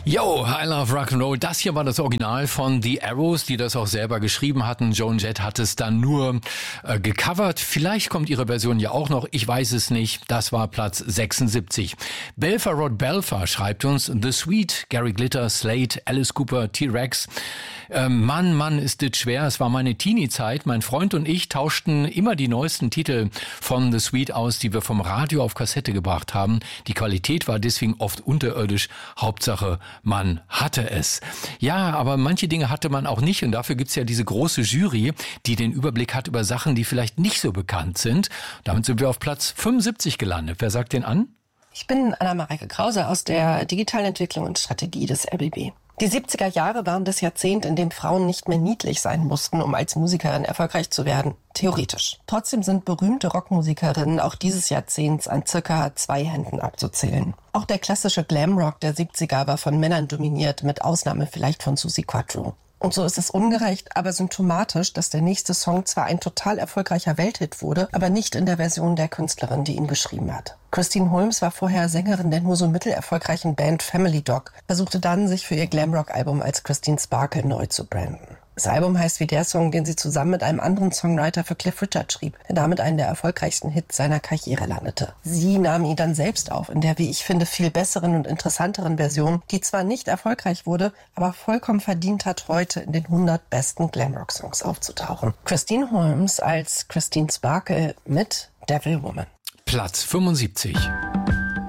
Yo, I love Rock'n'Roll. Das hier war das Original von The Arrows, die das auch selber geschrieben hatten. Joan Jett hat es dann nur gecovert. Vielleicht kommt ihre Version ja auch noch. Ich weiß es nicht. Das war Platz 76. Belfer Rod Belfer schreibt uns The Sweet, Gary Glitter, Slade, Alice Cooper, T-Rex. Mann, ist das schwer. Es war meine Teenie-Zeit. Mein Freund und ich tauschten immer die neuesten Titel von The Sweet aus, die wir vom Radio auf Kassette gebracht haben. Die Qualität war deswegen oft unterirdisch. Hauptsache, man hatte es. Ja, aber manche Dinge hatte man auch nicht. Und dafür gibt's ja diese große Jury, die den Überblick hat über Sachen, die vielleicht nicht so bekannt sind. Damit sind wir auf Platz 75 gelandet. Wer sagt den an? Ich bin Anna-Mareike Krause aus der digitalen Entwicklung und Strategie des RBB. Die 70er Jahre waren das Jahrzehnt, in dem Frauen nicht mehr niedlich sein mussten, um als Musikerin erfolgreich zu werden. Theoretisch. Trotzdem sind berühmte Rockmusikerinnen auch dieses Jahrzehnts an circa 2 Händen abzuzählen. Auch der klassische Glamrock der 70er war von Männern dominiert, mit Ausnahme vielleicht von Suzi Quatro. Und so ist es ungerecht, aber symptomatisch, dass der nächste Song zwar ein total erfolgreicher Welthit wurde, aber nicht in der Version der Künstlerin, die ihn geschrieben hat. Christine Holmes war vorher Sängerin der nur so mittelerfolgreichen Band Family Dog, versuchte dann, sich für ihr Glamrock-Album als Christine Sparkle neu zu branden. Das Album heißt wie der Song, den sie zusammen mit einem anderen Songwriter für Cliff Richard schrieb, der damit einen der erfolgreichsten Hits seiner Karriere landete. Sie nahm ihn dann selbst auf, in der, wie ich finde, viel besseren und interessanteren Version, die zwar nicht erfolgreich wurde, aber vollkommen verdient hat, heute in den 100 besten Glamrock-Songs aufzutauchen. Christine Holmes als Christine Sparkle mit Devil Woman. Platz 75.